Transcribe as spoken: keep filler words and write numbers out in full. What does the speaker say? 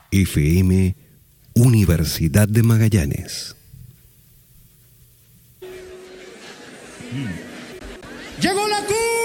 F M Universidad de Magallanes. ¡Llegó la Q!